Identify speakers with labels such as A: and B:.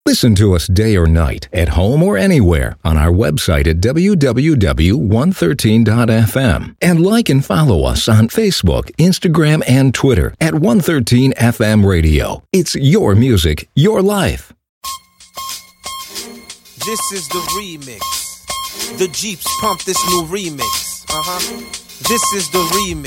A: Listen to us day or night, at home or anywhere, on our website at www.113.fm. And like and follow us on Facebook, Instagram, and Twitter at 113FM Radio. It's your music, your life.
B: This is the remix. The Jeeps pump this new remix. This is the remix.